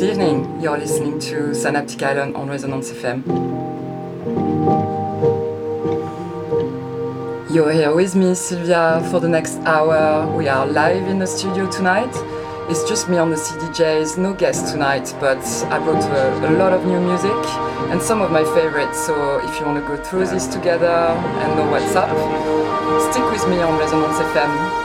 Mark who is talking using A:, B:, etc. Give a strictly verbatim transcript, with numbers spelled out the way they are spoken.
A: evening. You're listening to Synaptic Island on Resonance F M. You're here with me, Sylvia, for the next hour. We are live in the studio tonight. It's just me on the C D Js, no guest tonight, but I brought a, a lot of new music and some of my favorites. So if you want to go through this together and know what's up, stick with me on Resonance F M.